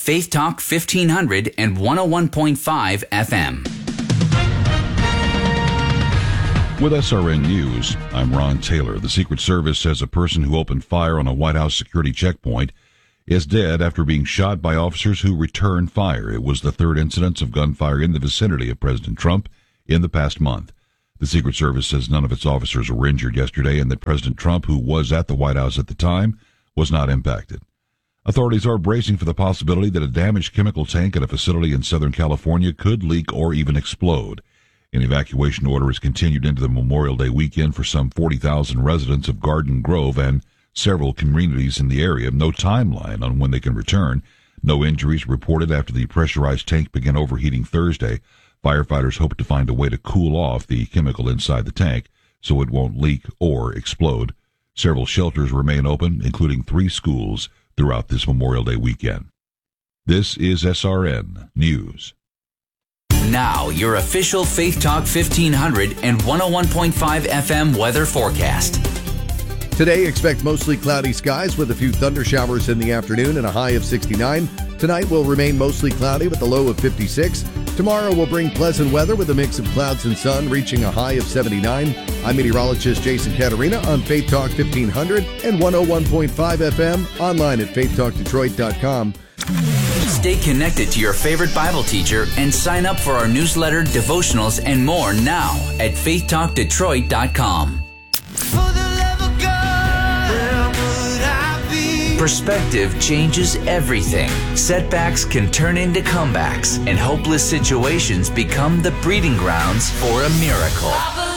Faith Talk 1500 and 101.5 FM. With SRN News, I'm Ron Taylor. The Secret Service says a person who opened fire on a White House security checkpoint is dead after being shot by officers who returned fire. It was the third incidence of gunfire in the vicinity of President Trump in the past month. The Secret Service says none of its officers were injured yesterday and that President Trump, who was at the White House at the time, was not impacted. Authorities are bracing for the possibility that a damaged chemical tank at a facility in Southern California could leak or even explode. An evacuation order is continued into the Memorial Day weekend for some 40,000 residents of Garden Grove and several communities in the area. No timeline on when they can return. No injuries reported after the pressurized tank began overheating Thursday. Firefighters hope to find a way to cool off the chemical inside the tank so it won't leak or explode. Several shelters remain open, including 3 schools, throughout this Memorial Day weekend. This is SRN News. Now, your official Faith Talk 1500 and 101.5 FM weather forecast. Today, expect mostly cloudy skies with a few thunder showers in the afternoon and a high of 69. Tonight will remain mostly cloudy with a low of 56. Tomorrow will bring pleasant weather with a mix of clouds and sun, reaching a high of 79. I'm meteorologist Jason Caterina on Faith Talk 1500 and 101.5 FM, online at faithtalkdetroit.com. Stay connected to your favorite Bible teacher and sign up for our newsletter, devotionals, and more now at faithtalkdetroit.com. Perspective changes everything. Setbacks can turn into comebacks, and hopeless situations become the breeding grounds for a miracle.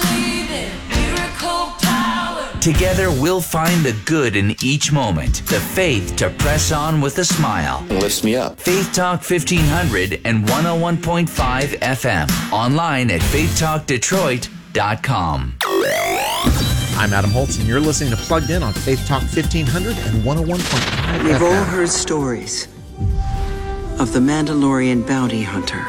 Together, we'll find the good in each moment, the faith to press on with a smile. Lifts me up. Faith Talk 1500 and 101.5 FM. Online at faithtalkdetroit.com. I'm Adam Holtz, and you're listening to Plugged In on Faith Talk 1500 and 101.5 We've FM. all heard stories of the Mandalorian bounty hunter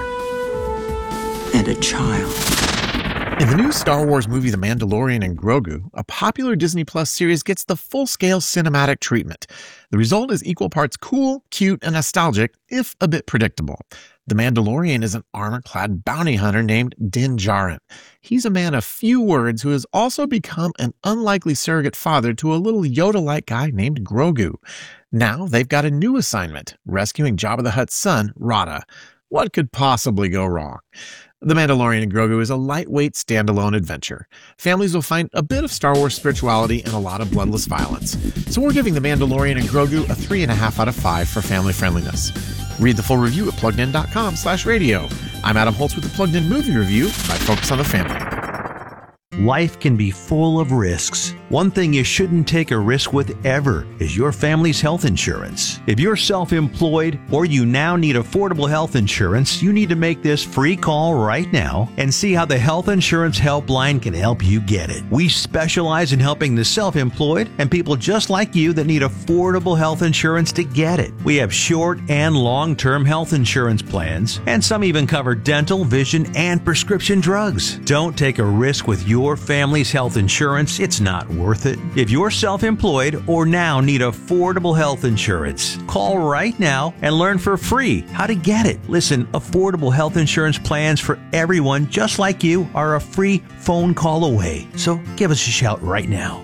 and a child. In the new Star Wars movie The Mandalorian and Grogu, a popular Disney Plus series gets the full-scale cinematic treatment. The result is equal parts cool, cute, and nostalgic, if a bit predictable. The Mandalorian is an armor-clad bounty hunter named Din Djarin. He's a man of few words who has also become an unlikely surrogate father to a little Yoda-like guy named Grogu. Now they've got a new assignment, rescuing Jabba the Hutt's son, Rada. What could possibly go wrong? The Mandalorian and Grogu is a lightweight standalone adventure. Families will find a bit of Star Wars spirituality and a lot of bloodless violence. So we're giving The Mandalorian and Grogu a 3.5 out of 5 for family friendliness. Read the full review at pluggedin.com/radio. I'm Adam Holtz with the Plugged In Movie Review by Focus on the Family. Life can be full of risks. One thing you shouldn't take a risk with ever is your family's health insurance. If you're self-employed or you now need affordable health insurance, you need to make this free call right now and see how the Health Insurance Helpline can help you get it. We specialize in helping the self-employed and people just like you that need affordable health insurance to get it. We have short and long-term health insurance plans, and some even cover dental, vision, and prescription drugs. Don't take a risk with your family's health insurance. It's not worth it. If you're self-employed or now need affordable health insurance, call right now and learn for free how to get it. Listen, affordable health insurance plans for everyone just like you are a free phone call away. So give us a shout right now.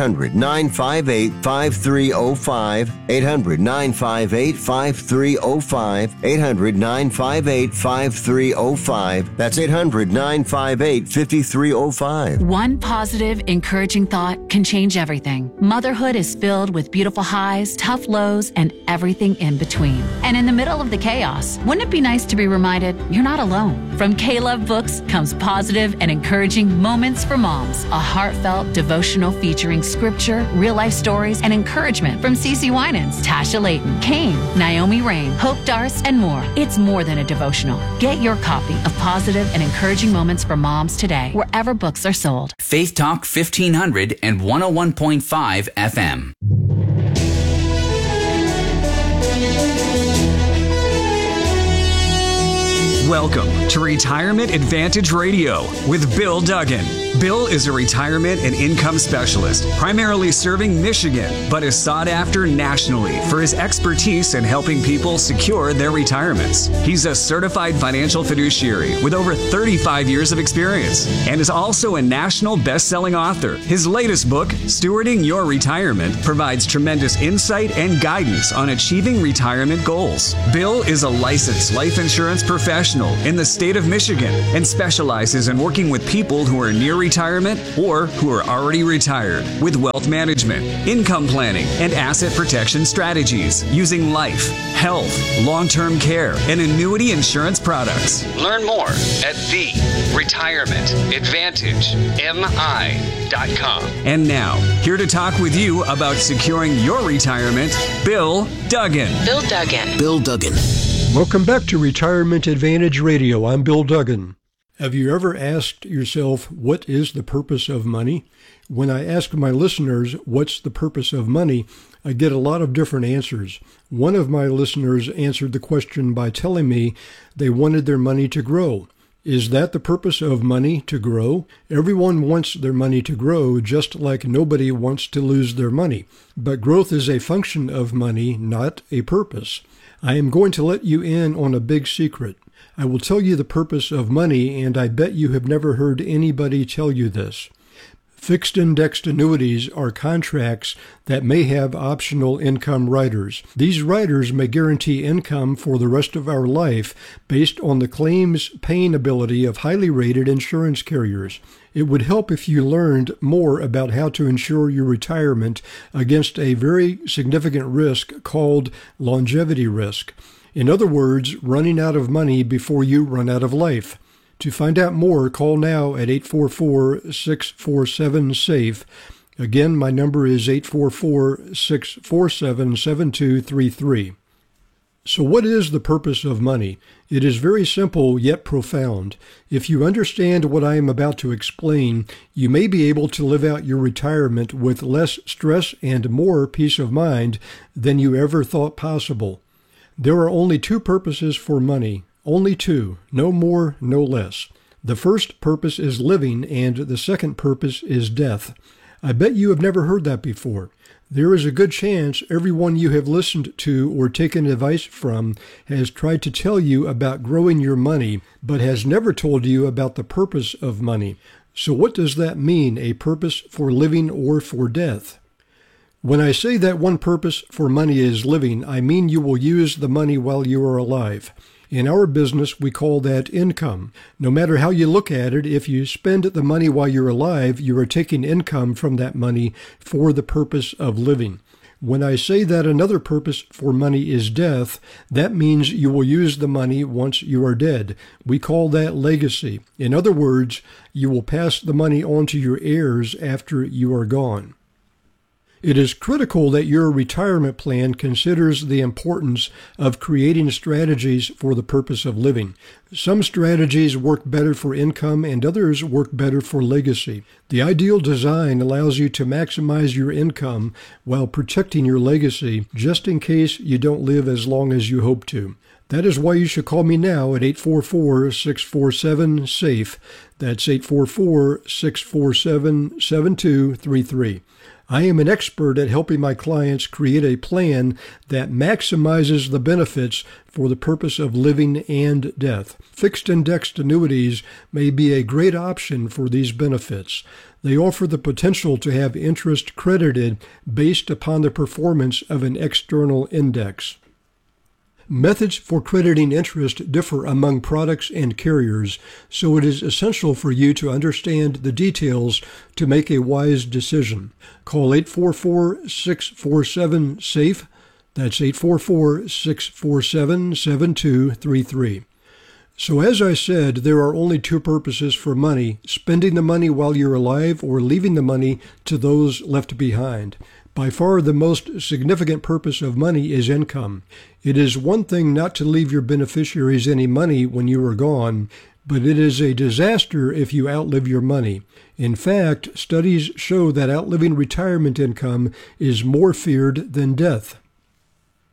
800-958-5305, 800-958-5305, 800-958-5305. That's 800-958-5305. One positive, encouraging thought can change everything. Motherhood is filled with beautiful highs, tough lows, and everything in between. And in the middle of the chaos, wouldn't it be nice to be reminded you're not alone? From K-Love Books comes positive and encouraging Moments for Moms, a heartfelt devotional featuring scripture, real-life stories, and encouragement from CeCe Winans, Tasha Layton, Kane, Naomi Rain, Hope Darst, and more. It's more than a devotional. Get your copy of Positive and Encouraging Moments for Moms today, wherever books are sold. Faith Talk 1500 and 101.5 FM. Welcome to Retirement Advantage Radio with Bill Duggan. Bill is a retirement and income specialist, primarily serving Michigan, but is sought after nationally for his expertise in helping people secure their retirements. He's a certified financial fiduciary with over 35 years of experience and is also a national best-selling author. His latest book, Stewarding Your Retirement, provides tremendous insight and guidance on achieving retirement goals. Bill is a licensed life insurance professional in the state of Michigan and specializes in working with people who are near retirement or who are already retired with wealth management, income planning, and asset protection strategies using life, health, long-term care, and annuity insurance products. Learn more at TheRetirementAdvantageMI.com. And now, here to talk with you about securing your retirement, Bill Duggan. Bill Duggan. Bill Duggan. Welcome back to Retirement Advantage Radio. I'm Bill Duggan. Have you ever asked yourself, what is the purpose of money? When I ask my listeners, what's the purpose of money, I get a lot of different answers. One of my listeners answered the question by telling me they wanted their money to grow. Is that the purpose of money, to grow? Everyone wants their money to grow, just like nobody wants to lose their money. But growth is a function of money, not a purpose. I am going to let you in on a big secret. I will tell you the purpose of money, and I bet you have never heard anybody tell you this. Fixed indexed annuities are contracts that may have optional income riders. These riders may guarantee income for the rest of our life based on the claims paying ability of highly rated insurance carriers. It would help if you learned more about how to insure your retirement against a very significant risk called longevity risk. In other words, running out of money before you run out of life. To find out more, call now at 844-647-SAFE. Again, my number is 844-647-7233. So what is the purpose of money? It is very simple yet profound. If you understand what I am about to explain, you may be able to live out your retirement with less stress and more peace of mind than you ever thought possible. There are only two purposes for money. Only two, no more, no less. The first purpose is living, and the second purpose is death. I bet you have never heard that before. There is a good chance everyone you have listened to or taken advice from has tried to tell you about growing your money, but has never told you about the purpose of money. So what does that mean, a purpose for living or for death? When I say that one purpose for money is living, I mean you will use the money while you are alive. In our business, we call that income. No matter how you look at it, if you spend the money while you're alive, you are taking income from that money for the purpose of living. When I say that another purpose for money is death, that means you will use the money once you are dead. We call that legacy. In other words, you will pass the money on to your heirs after you are gone. It is critical that your retirement plan considers the importance of creating strategies for the purpose of living. Some strategies work better for income and others work better for legacy. The ideal design allows you to maximize your income while protecting your legacy, just in case you don't live as long as you hope to. That is why you should call me now at 844-647-SAFE. That's 844-647-7233. I am an expert at helping my clients create a plan that maximizes the benefits for the purpose of living and death. Fixed indexed annuities may be a great option for these benefits. They offer the potential to have interest credited based upon the performance of an external index. Methods for crediting interest differ among products and carriers, so it is essential for you to understand the details to make a wise decision. Call 844-647-SAFE. That's 844-647-7233. So as I said, there are only two purposes for money: spending the money while you're alive or leaving the money to those left behind. By far the most significant purpose of money is income. It is one thing not to leave your beneficiaries any money when you are gone, but it is a disaster if you outlive your money. In fact, studies show that outliving retirement income is more feared than death.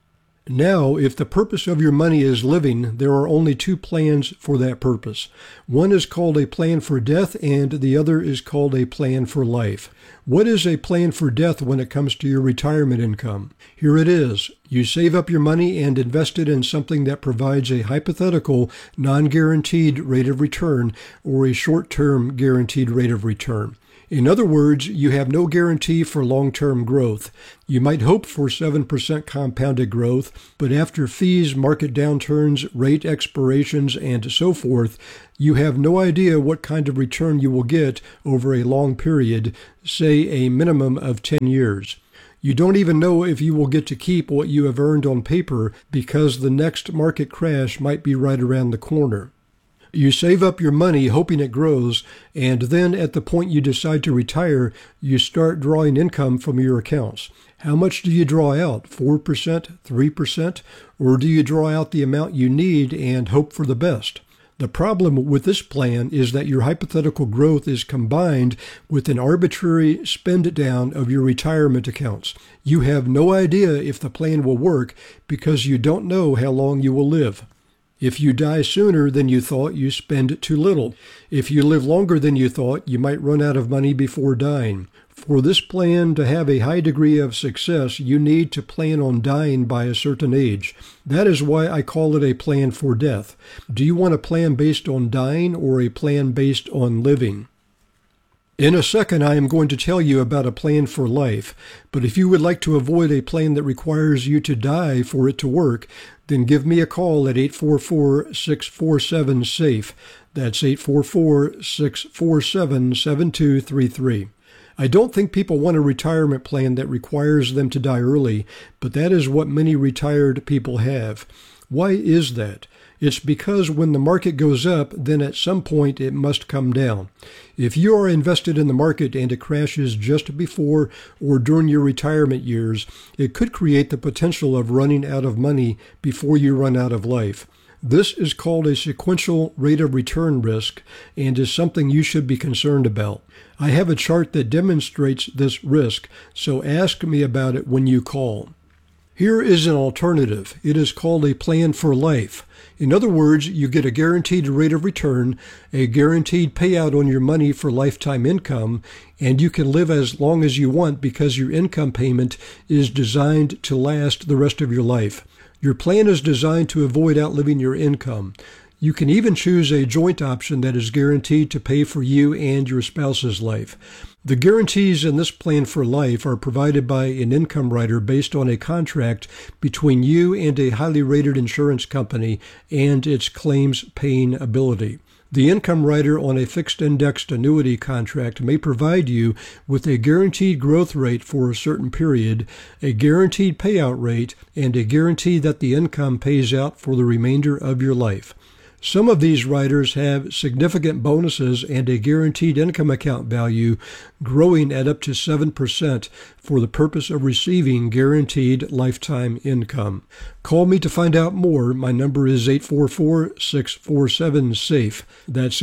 Now, if the purpose of your money is living, there are only two plans for that purpose. One is called a plan for death, and the other is called a plan for life. What is a plan for death when it comes to your retirement income? Here it is. You save up your money and invest it in something that provides a hypothetical, non-guaranteed rate of return or a short-term guaranteed rate of return. In other words, you have no guarantee for long-term growth. You might hope for 7% compounded growth, but after fees, market downturns, rate expirations, and so forth, you have no idea what kind of return you will get over a long period, say a minimum of 10 years. You don't even know if you will get to keep what you have earned on paper because the next market crash might be right around the corner. You save up your money hoping it grows, and then at the point you decide to retire, you start drawing income from your accounts. How much do you draw out? 4%, 3%? Or do you draw out the amount you need and hope for the best? The problem with this plan is that your hypothetical growth is combined with an arbitrary spend down of your retirement accounts. You have no idea if the plan will work because you don't know how long you will live. If you die sooner than you thought, you spend too little. If you live longer than you thought, you might run out of money before dying. For this plan to have a high degree of success, you need to plan on dying by a certain age. That is why I call it a plan for death. Do you want a plan based on dying or a plan based on living? In a second, I am going to tell you about a plan for life, but if you would like to avoid a plan that requires you to die for it to work, then give me a call at 844-647-SAFE. That's 844-647-7233. I don't think people want a retirement plan that requires them to die early, but that is what many retired people have. Why is that? It's because when the market goes up, then at some point it must come down. If you are invested in the market and it crashes just before or during your retirement years, it could create the potential of running out of money before you run out of life. This is called a sequential rate of return risk and is something you should be concerned about. I have a chart that demonstrates this risk, so ask me about it when you call. Here is an alternative. It is called a plan for life. In other words, you get a guaranteed rate of return, a guaranteed payout on your money for lifetime income, and you can live as long as you want because your income payment is designed to last the rest of your life. Your plan is designed to avoid outliving your income. You can even choose a joint option that is guaranteed to pay for you and your spouse's life. The guarantees in this plan for life are provided by an income rider based on a contract between you and a highly rated insurance company and its claims paying ability. The income rider on a fixed indexed annuity contract may provide you with a guaranteed growth rate for a certain period, a guaranteed payout rate, and a guarantee that the income pays out for the remainder of your life. Some of these riders have significant bonuses and a guaranteed income account value growing at up to 7% for the purpose of receiving guaranteed lifetime income. Call me to find out more. My number is 844-647-SAFE. That's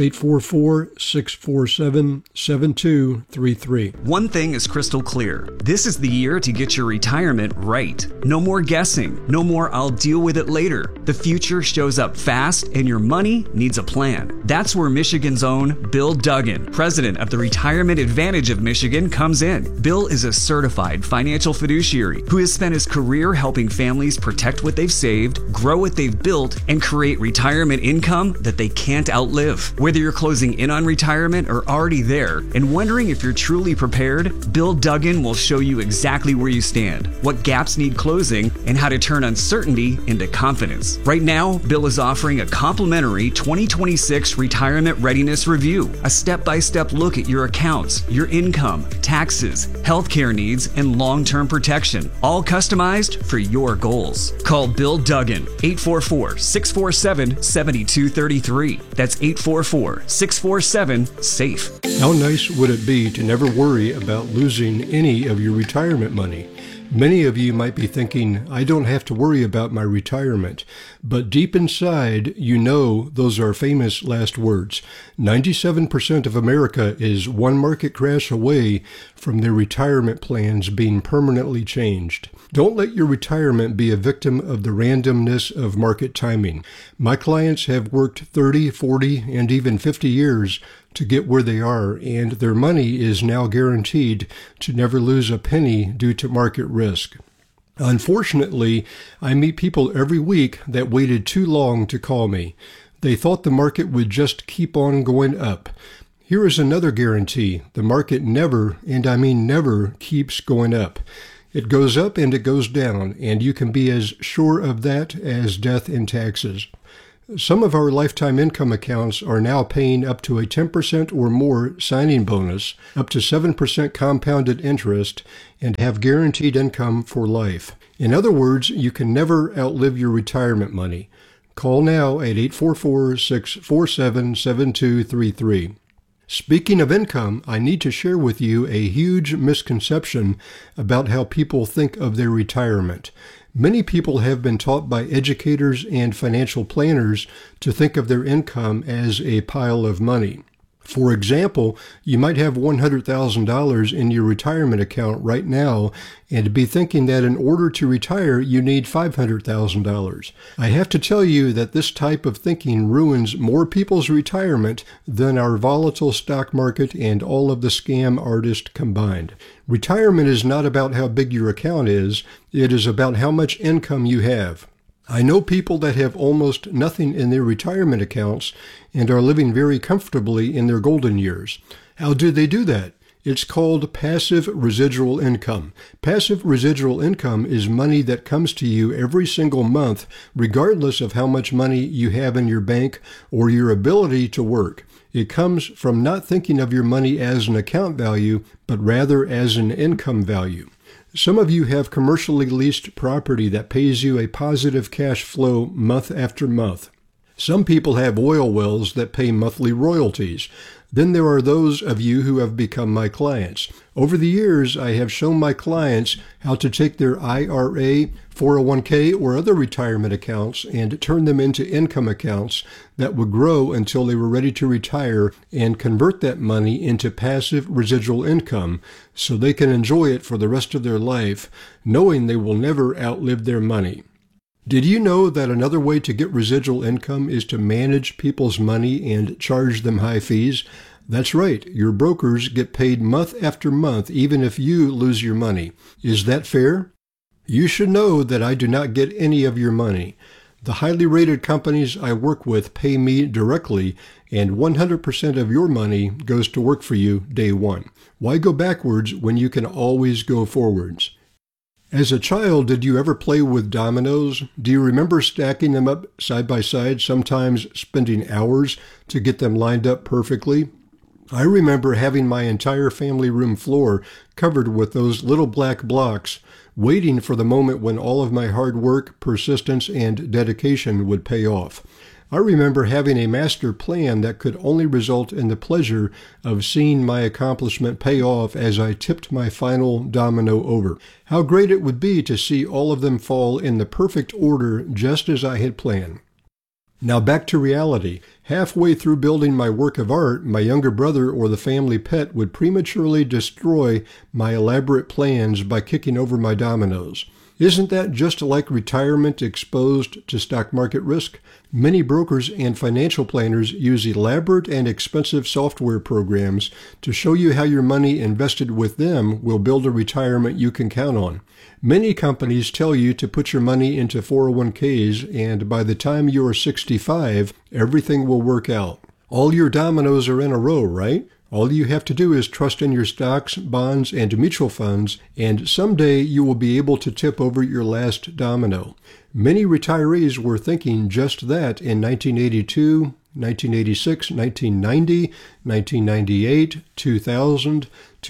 844-647-7233. One thing is crystal clear. This is the year to get your retirement right. No more guessing. No more I'll deal with it later. The future shows up fast and your money needs a plan. That's where Michigan's own Bill Duggan, president of the Retirement Advantage of Michigan, comes in. Bill is a certified financial fiduciary who has spent his career helping families protect what they've saved, grow what they've built, and create retirement income that they can't outlive. Whether you're closing in on retirement or already there and wondering if you're truly prepared, Bill Duggan will show you exactly where you stand, what gaps need closing, and how to turn uncertainty into confidence. Right now, Bill is offering a complimentary 2026 Retirement Readiness Review, a step-by-step look at your accounts, your income, taxes, healthcare needs, and long-term protection, all customized for your goals. Call Bill Duggan, 844-647-7233. That's 844-647-SAFE. How nice would it be to never worry about losing any of your retirement money? Many of you might be thinking, I don't have to worry about my retirement. But deep inside, you know those are famous last words. 97% of America is one market crash away from their retirement plans being permanently changed. Don't let your retirement be a victim of the randomness of market timing. My clients have worked 30, 40, and even 50 years to get where they are, and their money is now guaranteed to never lose a penny due to market risk. Unfortunately, I meet people every week that waited too long to call me. They thought the market would just keep on going up. Here is another guarantee. The market never, and I mean never, keeps going up. It goes up and it goes down, and you can be as sure of that as death and taxes. Some of our lifetime income accounts are now paying up to a 10% or more signing bonus, up to 7% compounded interest, and have guaranteed income for life. In other words, you can never outlive your retirement money. Call now at 844-647-7233. Speaking of income, I need to share with you a huge misconception about how people think of their retirement. Many people have been taught by educators and financial planners to think of their income as a pile of money. For example, you might have $100,000 in your retirement account right now and be thinking that in order to retire, you need $500,000. I have to tell you that this type of thinking ruins more people's retirement than our volatile stock market and all of the scam artists combined. Retirement is not about how big your account is, it is about how much income you have. I know people that have almost nothing in their retirement accounts and are living very comfortably in their golden years. How do they do that? It's called passive residual income. Passive residual income is money that comes to you every single month, regardless of how much money you have in your bank or your ability to work. It comes from not thinking of your money as an account value, but rather as an income value. Some of you have commercially leased property that pays you a positive cash flow month after month. Some people have oil wells that pay monthly royalties. Then there are those of you who have become my clients. Over the years, I have shown my clients how to take their IRA, 401k, or other retirement accounts and turn them into income accounts that would grow until they were ready to retire and convert that money into passive residual income so they can enjoy it for the rest of their life, knowing they will never outlive their money. Did you know that another way to get residual income is to manage people's money and charge them high fees? That's right, your brokers get paid month after month even if you lose your money. Is that fair? You should know that I do not get any of your money. The highly rated companies I work with pay me directly, and 100% of your money goes to work for you day one. Why go backwards when you can always go forwards? As a child, did you ever play with dominoes? Do you remember stacking them up side by side, sometimes spending hours to get them lined up perfectly? I remember having my entire family room floor covered with those little black blocks, waiting for the moment when all of my hard work, persistence, and dedication would pay off. I remember having a master plan that could only result in the pleasure of seeing my accomplishment pay off as I tipped my final domino over. How great it would be to see all of them fall in the perfect order just as I had planned. Now back to reality. Halfway through building my work of art, my younger brother or the family pet would prematurely destroy my elaborate plans by kicking over my dominoes. Isn't that just like retirement exposed to stock market risk? Many brokers and financial planners use elaborate and expensive software programs to show you how your money invested with them will build a retirement you can count on. Many companies tell you to put your money into 401ks, and by the time you are 65, everything will work out. All your dominoes are in a row, right? All you have to do is trust in your stocks, bonds, and mutual funds, and someday you will be able to tip over your last domino. Many retirees were thinking just that in 1982, 1986, 1990, 1998, 2000,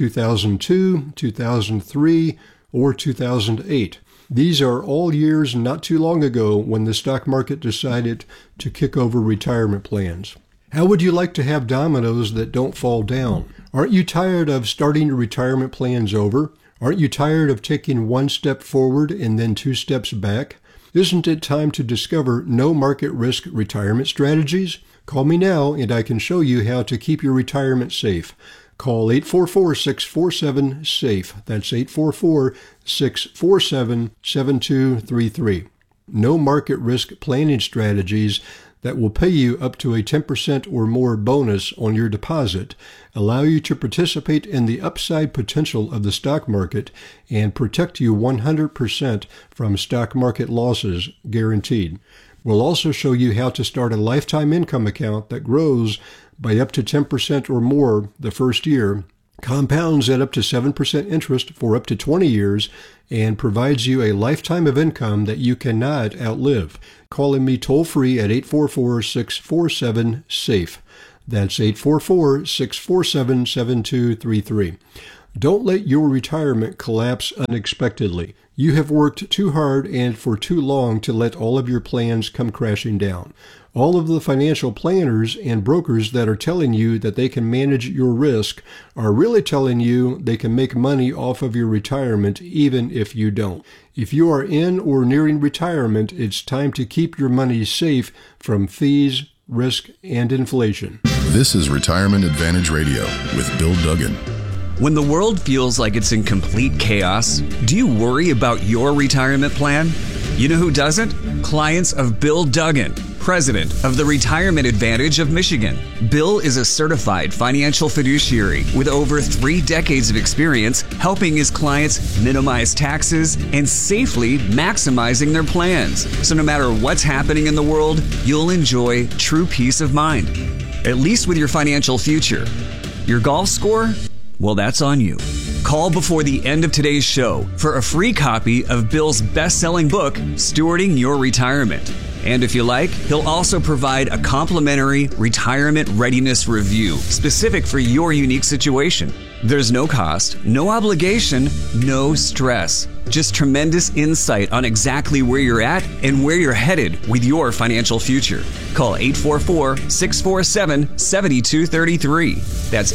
2002, 2003, or 2008. These are all years not too long ago when the stock market decided to kick over retirement plans. How would you like to have dominoes that don't fall down? Aren't you tired of starting your retirement plans over? Aren't you tired of taking one step forward and then two steps back? Isn't it time to discover no market risk retirement strategies? Call me now and I can show you how to keep your retirement safe. Call 844-647-SAFE. That's 844-647-7233. No market risk planning strategies that will pay you up to a 10% or more bonus on your deposit, allow you to participate in the upside potential of the stock market, and protect you 100% from stock market losses guaranteed. We'll also show you how to start a lifetime income account that grows by up to 10% or more the first year, compounds at up to 7% interest for up to 20 years, and provides you a lifetime of income that you cannot outlive. Calling me toll-free at 844-647-SAFE. That's 844-647-7233. Don't let your retirement collapse unexpectedly. You have worked too hard and for too long to let all of your plans come crashing down. All of the financial planners and brokers that are telling you that they can manage your risk are really telling you they can make money off of your retirement even if you don't. If you are in or nearing retirement, it's time to keep your money safe from fees, risk, and inflation. This is Retirement Advantage Radio with Bill Duggan. When the world feels like it's in complete chaos, do you worry about your retirement plan? You know who doesn't? Clients of Bill Duggan, president of the Retirement Advantage of Michigan. Bill is a certified financial fiduciary with over 3 decades of experience helping his clients minimize taxes and safely maximizing their plans. So no matter what's happening in the world, you'll enjoy true peace of mind, at least with your financial future. Your golf score? Well, that's on you. Call before the end of today's show for a free copy of Bill's best-selling book, Stewarding Your Retirement. And if you like, he'll also provide a complimentary retirement readiness review specific for your unique situation. There's no cost, no obligation, no stress. Just tremendous insight on exactly where you're at and where you're headed with your financial future. Call 844-647-7233. That's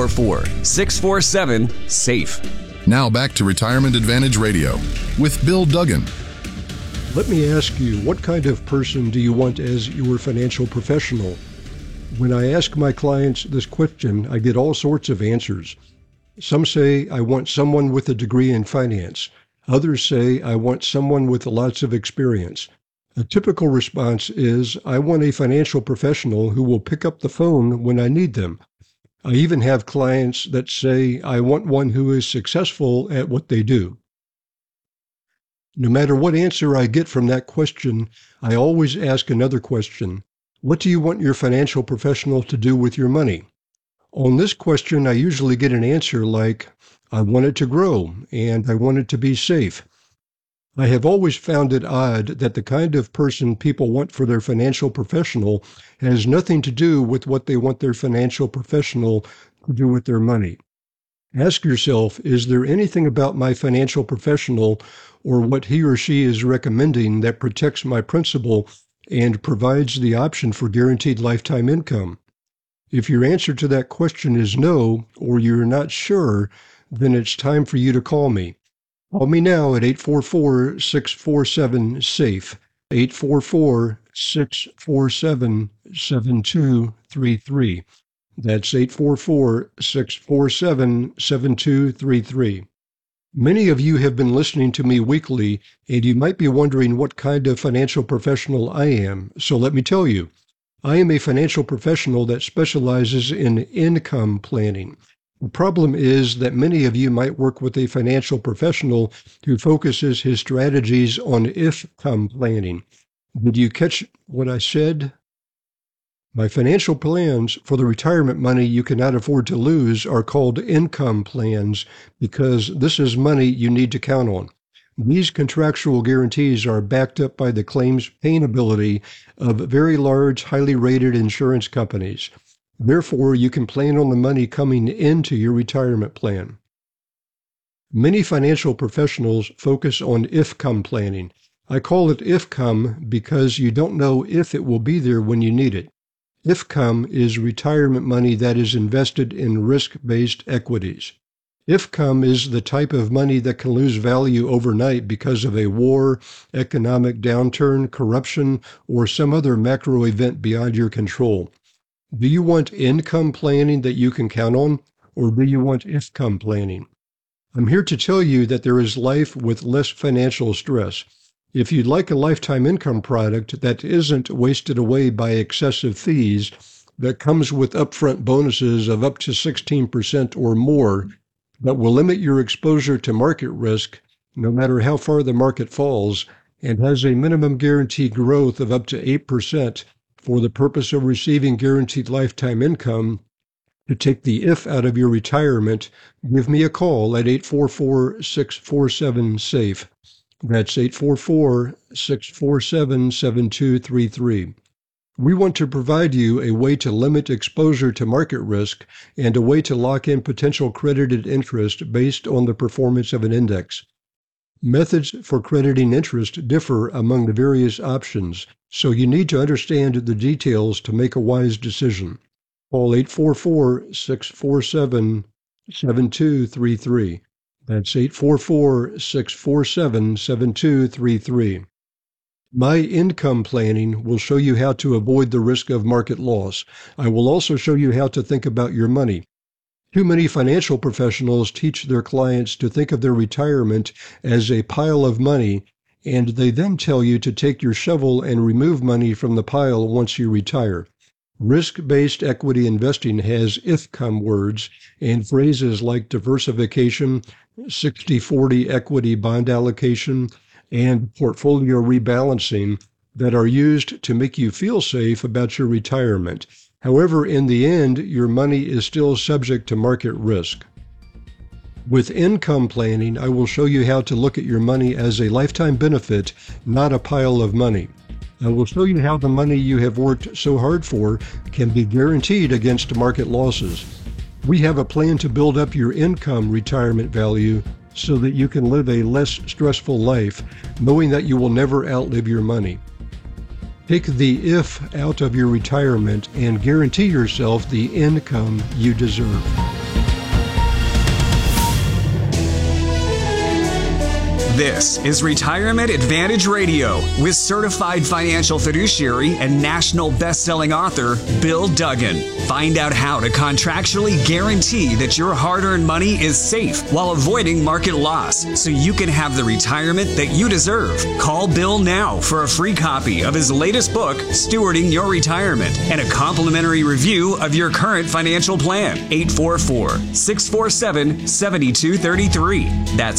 844-647-SAFE. Now back to Retirement Advantage Radio with Bill Duggan. Let me ask you, what kind of person do you want as your financial professional? When I ask my clients this question, I get all sorts of answers. Some say, I want someone with a degree in finance. Others say, I want someone with lots of experience. A typical response is, I want a financial professional who will pick up the phone when I need them. I even have clients that say, I want one who is successful at what they do. No matter what answer I get from that question, I always ask another question. What do you want your financial professional to do with your money? On this question, I usually get an answer like, I want it to grow, and I want it to be safe. I have always found it odd that the kind of person people want for their financial professional has nothing to do with what they want their financial professional to do with their money. Ask yourself, is there anything about my financial professional or what he or she is recommending that protects my principal and provides the option for guaranteed lifetime income? If your answer to that question is no, or you're not sure, then it's time for you to call me. Call me now at 844-647-SAFE, 844-647-7233. That's 844-647-7233. Many of you have been listening to me weekly, and you might be wondering what kind of financial professional I am, so let me tell you. I am a financial professional that specializes in income planning. The problem is that many of you might work with a financial professional who focuses his strategies on if-come planning. Did you catch what I said? My financial plans for the retirement money you cannot afford to lose are called income plans because this is money you need to count on. These contractual guarantees are backed up by the claims paying ability of very large, highly rated insurance companies. Therefore, you can plan on the money coming into your retirement plan. Many financial professionals focus on if-come planning. I call it if-come because you don't know if it will be there when you need it. If-come is retirement money that is invested in risk-based equities. IFCOM is the type of money that can lose value overnight because of a war, economic downturn, corruption, or some other macro event beyond your control. Do you want income planning that you can count on, or do you want IFCOM planning? I'm here to tell you that there is life with less financial stress. If you'd like a lifetime income product that isn't wasted away by excessive fees, that comes with upfront bonuses of up to 16% or more, that will limit your exposure to market risk no matter how far the market falls, and has a minimum guaranteed growth of up to 8% for the purpose of receiving guaranteed lifetime income, to take the if out of your retirement, give me a call at 844-647-SAFE. That's 844-647-7233. We want to provide you a way to limit exposure to market risk and a way to lock in potential credited interest based on the performance of an index. Methods for crediting interest differ among the various options, so you need to understand the details to make a wise decision. Call 844-647-7233. That's 844-647-7233. My income planning will show you how to avoid the risk of market loss. I will also show you how to think about your money. Too many financial professionals teach their clients to think of their retirement as a pile of money, and they then tell you to take your shovel and remove money from the pile once you retire. Risk-based equity investing has IFCOM words and phrases like diversification, 60-40 equity bond allocation, and portfolio rebalancing that are used to make you feel safe about your retirement. However, in the end, your money is still subject to market risk. With income planning, I will show you how to look at your money as a lifetime benefit, not a pile of money. I will show you how the money you have worked so hard for can be guaranteed against market losses. We have a plan to build up your income retirement value so that you can live a less stressful life, knowing that you will never outlive your money. Take the if out of your retirement and guarantee yourself the income you deserve. This is Retirement Advantage Radio with certified financial fiduciary and national best-selling author Bill Duggan. Find out how to contractually guarantee that your hard-earned money is safe while avoiding market loss so you can have the retirement that you deserve. Call Bill now for a free copy of his latest book, Stewarding Your Retirement, and a complimentary review of your current financial plan. 844-647-7233. That's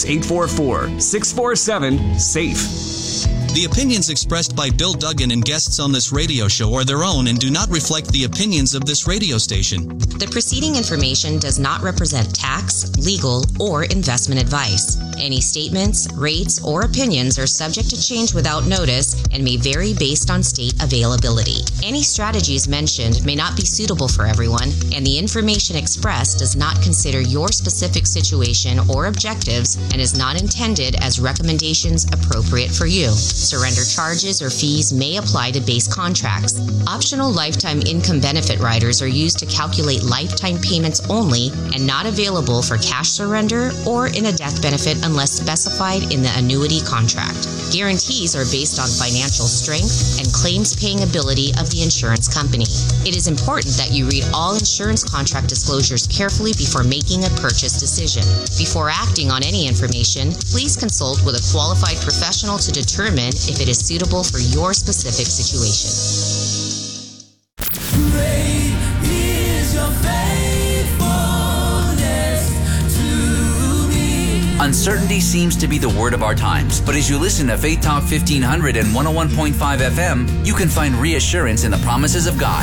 844-647-SAFE. The opinions expressed by Bill Duggan and guests on this radio show are their own and do not reflect the opinions of this radio station. The preceding information does not represent tax, legal, or investment advice. Any statements, rates, or opinions are subject to change without notice and may vary based on state availability. Any strategies mentioned may not be suitable for everyone, and the information expressed does not consider your specific situation or objectives and is not intended as recommendations appropriate for you. Surrender charges or fees may apply to base contracts. Optional lifetime income benefit riders are used to calculate lifetime payments only and not available for cash surrender or in a death benefit unless specified in the annuity contract. Guarantees are based on financial strength and claims paying ability of the insurance company. It is important that you read all insurance contract disclosures carefully before making a purchase decision. Before acting on any information, please consult with a qualified professional to determine if it is suitable for your specific situation. Great is your faithfulness to me. Uncertainty seems to be the word of our times, but as you listen to Faith Talk 1500 and 101.5 FM, you can find reassurance in the promises of God.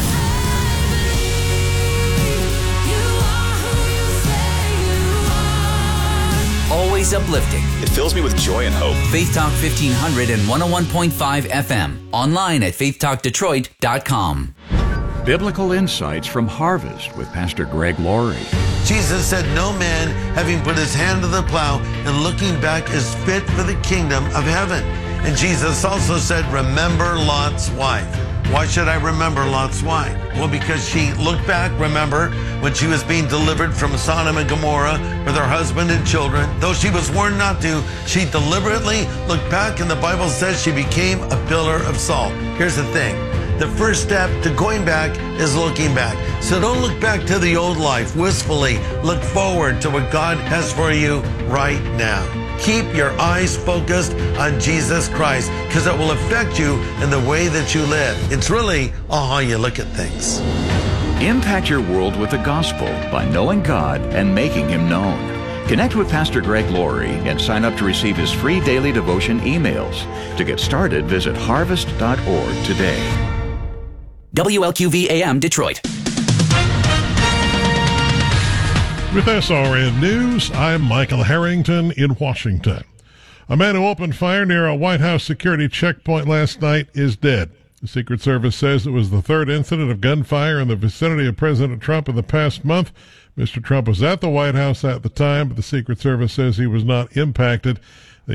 Always uplifting. It fills me with joy and hope. Faith Talk 1500 and 101.5 FM. Online at faithtalkdetroit.com. Biblical Insights from Harvest with Pastor Greg Laurie. Jesus said, "No man, having put his hand to the plow and looking back, is fit for the kingdom of heaven." And Jesus also said, remember Lot's wife. Why should I remember Lot's wife? Well, because she looked back, remember, when she was being delivered from Sodom and Gomorrah with her husband and children. Though she was warned not to, she deliberately looked back, and the Bible says she became a pillar of salt. Here's the thing. The first step to going back is looking back. So don't look back to the old life wistfully. Look forward to what God has for you right now. Keep your eyes focused on Jesus Christ, because it will affect you in the way that you live. It's really how you look at things. Impact your world with the gospel by knowing God and making Him known. Connect with Pastor Greg Laurie and sign up to receive his free daily devotion emails. To get started, visit harvest.org today. WLQV AM Detroit. With SRN News, I'm Michael Harrington in Washington. A man who opened fire near a White House security checkpoint last night is dead. The Secret Service says it was the third incident of gunfire in the vicinity of President Trump in the past month. Mr. Trump was at the White House at the time, but the Secret Service says he was not impacted.